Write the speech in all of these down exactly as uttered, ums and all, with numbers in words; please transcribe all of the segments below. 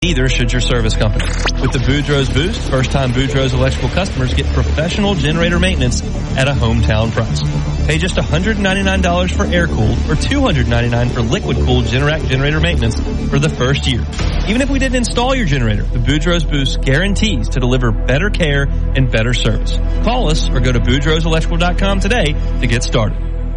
Neither should your service company. With the Boudreaux's Boost, first-time Boudreaux's electrical customers get professional generator maintenance at a hometown price. Pay just one hundred ninety-nine dollars for air-cooled or two hundred ninety-nine dollars for liquid-cooled Generac generator maintenance for the first year. Even if we didn't install your generator, the Boudreaux's Boost guarantees to deliver better care and better service. Call us or go to boudreaux electrical dot com today to get started.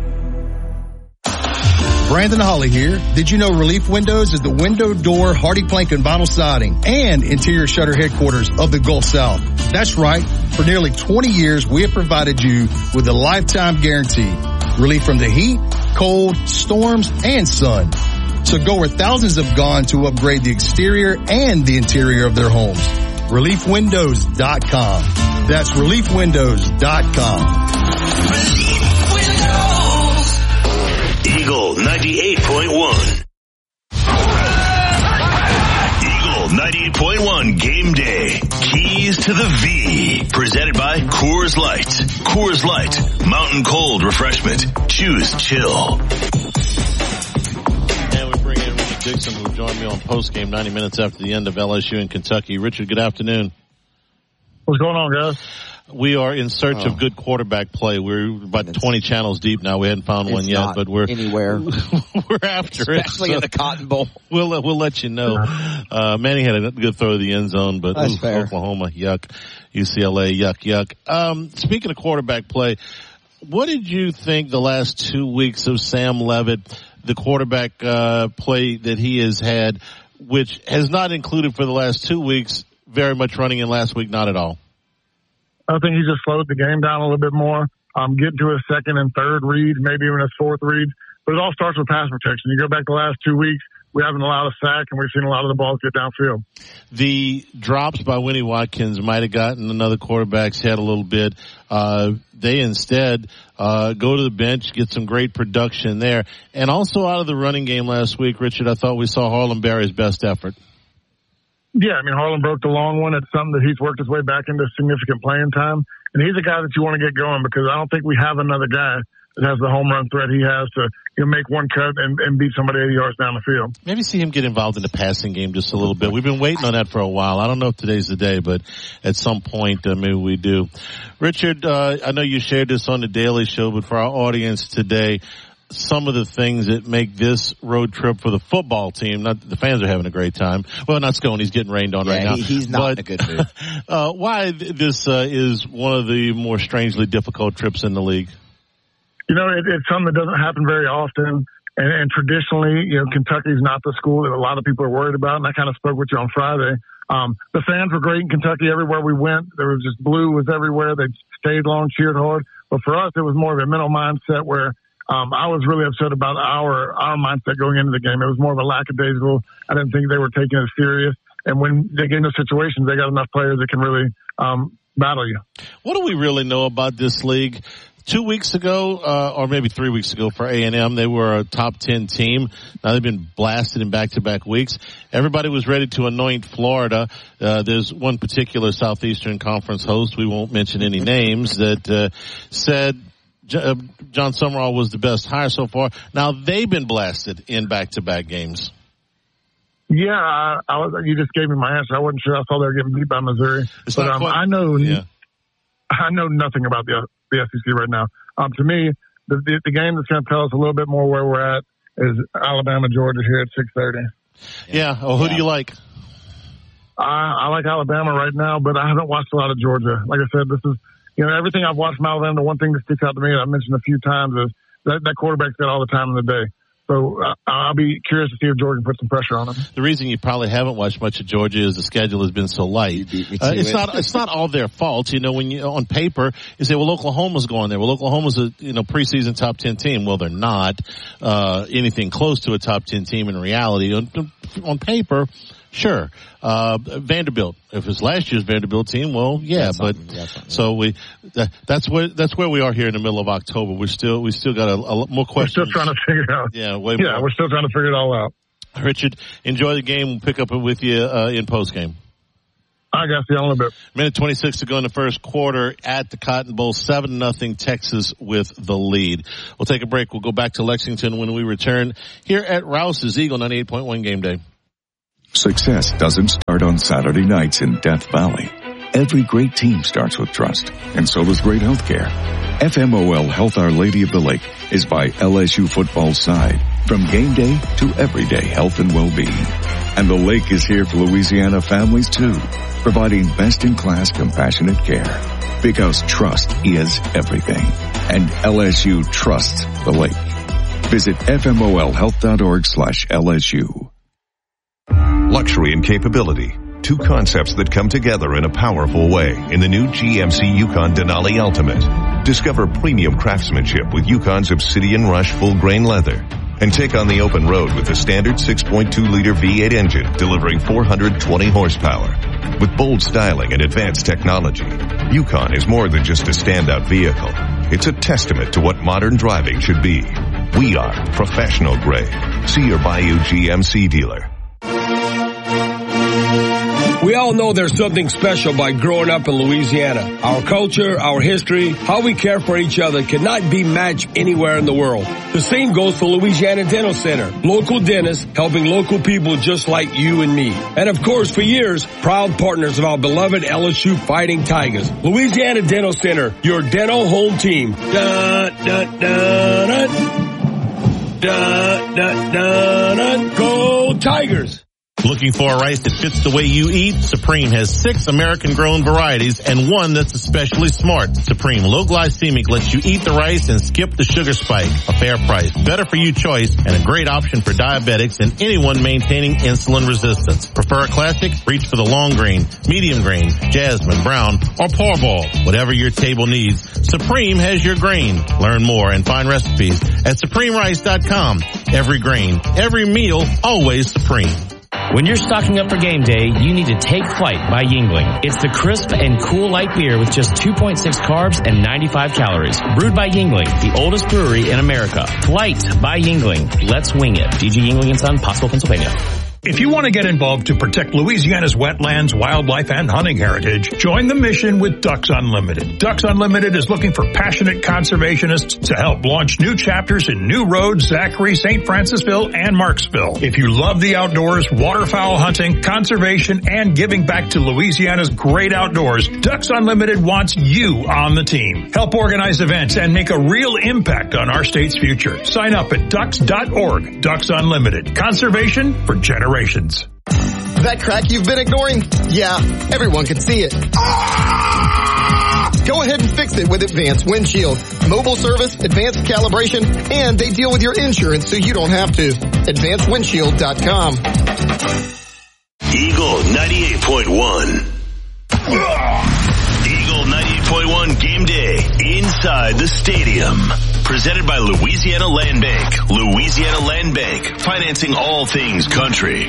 Brandon Holly here. Did you know Relief Windows is the window, door, hardy plank, and vinyl siding and interior shutter headquarters of the Gulf South? That's right. For nearly twenty years, we have provided you with a lifetime guarantee. Relief from the heat, cold, storms, and sun. So go where thousands have gone to upgrade the exterior and the interior of their homes. relief windows dot com. That's relief windows dot com. Eagle ninety-eight point one. Eagle ninety-eight point one Game Day. Keys to the V. Presented by Coors Light. Coors Light. Mountain cold refreshment. Choose chill. And we bring in Richard Dixon, who joined me on postgame ninety minutes after the end of L S U in Kentucky. Richard, good afternoon. What's going on, guys? We are in search oh. of good quarterback play. We're about it's, twenty channels deep now. We hadn't found one yet, but we're anywhere. we're after Especially it. Especially in the Cotton Bowl. We'll we'll let you know. Uh, Manny had a good throw to the end zone, but ooh, Oklahoma, yuck. U C L A, yuck, yuck. Um, speaking of quarterback play, what did you think the last two weeks of Sam Leavitt, the quarterback uh, play that he has had, which has not included for the last two weeks, very much running in last week, not at all? I think he just slowed the game down a little bit more, um, getting to his second and third read, maybe even his fourth read. But it all starts with pass protection. You go back the last two weeks, we haven't allowed a sack, and we've seen a lot of the balls get downfield. The drops by Winnie Watkins might have gotten another quarterback's head a little bit. Uh, they instead uh, go to the bench, get some great production there. And also out of the running game last week, Richard, I thought we saw Harlem Berry's best effort. Yeah, I mean, Harlem broke the long one. It's something that he's worked his way back into significant playing time. And he's a guy that you want to get going because I don't think we have another guy that has the home run threat he has to, you know, make one cut and, and beat somebody eighty yards down the field. Maybe see him get involved in the passing game just a little bit. We've been waiting on that for a while. I don't know if today's the day, but at some point, uh, maybe we do. Richard, uh, I know you shared this on the Daily Show, but for our audience today, some of the things that make this road trip for the football team, not the fans are having a great time. Well, not Scone, he's getting rained on yeah, right now. He, he's not but, in a good mood. uh, why this uh, is one of the more strangely difficult trips in the league? You know, it, it's something that doesn't happen very often. And, and traditionally, you know, Kentucky's not the school that a lot of people are worried about. And I kind of spoke with you on Friday. Um, the fans were great in Kentucky everywhere we went. There was just blue was everywhere. They stayed long, cheered hard. But for us, it was more of a mental mindset where Um, I was really upset about our, our mindset going into the game. It was more of a lackadaisical. I didn't think they were taking it serious. And when they get into situations, they got enough players that can really, um, battle you. What do we really know about this league? Two weeks ago, uh, or maybe three weeks ago for A and M, they were a top ten team. Now they've been blasted in back-to-back weeks. Everybody was ready to anoint Florida. Uh, there's one particular Southeastern Conference host, we won't mention any names, that, uh, said, John Summerall was the best hire so far. Now they've been blasted in back-to-back games. Yeah, I, I was. You just gave me my answer. I wasn't sure. I saw they were getting beat by Missouri, it's but um, quite, I know. Yeah. I know nothing about the the S E C right now. Um, to me, the, the the game that's going to tell us a little bit more where we're at is Alabama, Georgia here at six thirty. Yeah. Well, who yeah. do you like? I, I like Alabama right now, but I haven't watched a lot of Georgia. Like I said, this is. You know, everything I've watched from Alabama, the one thing that sticks out to me, and I've mentioned a few times, is that, that quarterback's got all the time in the day. So uh, I'll be curious to see if Georgia puts some pressure on him. The reason you probably haven't watched much of Georgia is the schedule has been so light. Uh, it's it. not it's not all their fault. You know, when you on paper you say, well, Oklahoma's going there. Well, Oklahoma's a you know preseason top ten team. Well, they're not uh, anything close to a top ten team in reality. On, on paper. Sure. Uh, Vanderbilt. If it's last year's Vanderbilt team, well, yeah, that's but, yeah, so we, that, that's where, that's where we are here in the middle of October. We're still, we still got a, a more questions. We're still trying to figure it out. Yeah, way Yeah, more. we're still trying to figure it all out. Richard, enjoy the game. We'll pick up with you, uh, in postgame. I got you in a little bit. Minute twenty-six to go in the first quarter at the Cotton Bowl. seven nothing Texas with the lead. We'll take a break. We'll go back to Lexington when we return here at Rouse's Eagle ninety-eight point one Game Day. Success doesn't start on Saturday nights in Death Valley. Every great team starts with trust, and so does great healthcare. F M O L Health Our Lady of the Lake is by L S U football's side, from game day to everyday health and well-being. And the lake is here for Louisiana families too, providing best-in-class compassionate care. Because trust is everything, and L S U trusts the lake. Visit F M O L health dot org slash L S U. Luxury and capability, two concepts that come together in a powerful way in the new G M C Yukon Denali Ultimate. Discover premium craftsmanship with Yukon's Obsidian Rush full-grain leather. And take on the open road with the standard six point two liter V eight engine delivering four hundred twenty horsepower. With bold styling and advanced technology, Yukon is more than just a standout vehicle. It's a testament to what modern driving should be. We are professional grade. See your Bayou G M C dealer. We all know there's something special by growing up in Louisiana. Our culture, our history, how we care for each other cannot be matched anywhere in the world. The same goes for Louisiana Dental Center. Local dentists helping local people just like you and me. And of course, for years, proud partners of our beloved L S U Fighting Tigers. Louisiana Dental Center, your dental home team. Da, da, da, da. Da, da, da, da. Go Tigers! Looking for a rice that fits the way you eat? Supreme has six American-grown varieties and one that's especially smart. Supreme Low Glycemic lets you eat the rice and skip the sugar spike. A fair price, better for you choice, and a great option for diabetics and anyone maintaining insulin resistance. Prefer a classic? Reach for the long grain, medium grain, jasmine, brown, or porball. Whatever your table needs, Supreme has your grain. Learn more and find recipes at supreme rice dot com. Every grain, every meal, always Supreme. When you're stocking up for game day, you need to Take Flight by Yuengling. It's the crisp and cool light beer with just two point six carbs and ninety-five calories. Brewed by Yuengling, the oldest brewery in America. Flight by Yuengling. Let's wing it. D G Yuengling and Son, Pottsville, Pennsylvania. If you want to get involved to protect Louisiana's wetlands, wildlife, and hunting heritage, join the mission with Ducks Unlimited. Ducks Unlimited is looking for passionate conservationists to help launch new chapters in New Road, Zachary, Saint Francisville, and Marksville. If you love the outdoors, waterfowl hunting, conservation, and giving back to Louisiana's great outdoors, Ducks Unlimited wants you on the team. Help organize events and make a real impact on our state's future. Sign up at ducks dot org. Ducks Unlimited. Conservation for generations. That crack you've been ignoring? Yeah, everyone can see it. Ah! Go ahead and fix it with Advanced Windshield. Mobile service, advanced calibration, and they deal with your insurance so you don't have to. advanced windshield dot com. Eagle ninety-eight point one. Eagle ninety-eight point one Game Day inside the stadium. Presented by Louisiana Land Bank. Louisiana Land Bank, financing all things country.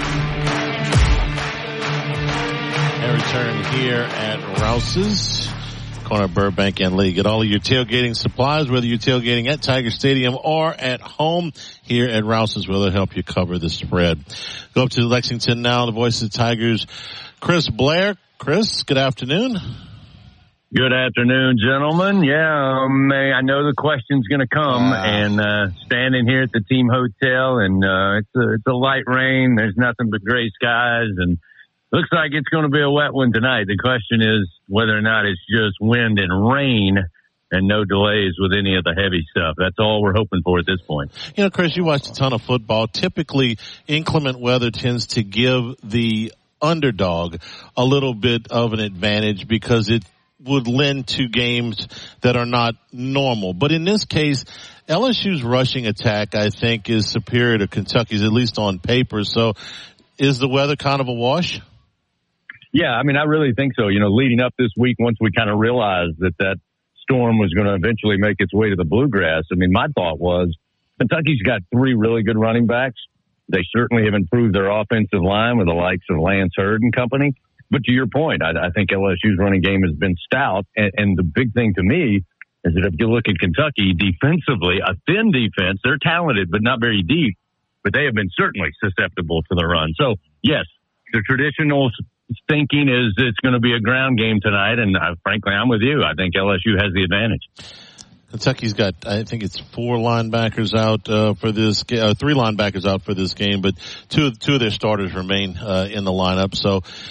A return here at Rouse's, corner Burbank and Lee. Get all of your tailgating supplies, whether you're tailgating at Tiger Stadium or at home here at Rouse's, where they'll help you cover the spread. Go up to Lexington now, the voice of the Tigers, Chris Blair. Chris, good afternoon. Good afternoon, gentlemen. Yeah, um, I know the question's going to come, wow. and uh, standing here at the team hotel, and uh, it's a, it's a light rain. There's nothing but gray skies, and looks like it's going to be a wet one tonight. The question is whether or not it's just wind and rain and no delays with any of the heavy stuff. That's all we're hoping for at this point. You know, Chris, you watch a ton of football. Typically, inclement weather tends to give the underdog a little bit of an advantage because it would lend to games that are not normal. But in this case, L S U's rushing attack, I think, is superior to Kentucky's, at least on paper. So is the weather kind of a wash? Yeah, I mean, I really think so. You know, leading up this week, once we kind of realized that that storm was going to eventually make its way to the Bluegrass, I mean, my thought was Kentucky's got three really good running backs. They certainly have improved their offensive line with the likes of Lance Hurd and company. But to your point, I, I think L S U's running game has been stout. And, and the big thing to me is that if you look at Kentucky defensively, a thin defense, they're talented, but not very deep. But they have been certainly susceptible to the run. So, yes, the traditional thinking is it's going to be a ground game tonight. And uh, frankly, I'm with you. I think L S U has the advantage. Kentucky's got, I think it's four linebackers out uh, for this game, uh, three linebackers out for this game, but two two of their starters remain uh, in the lineup. So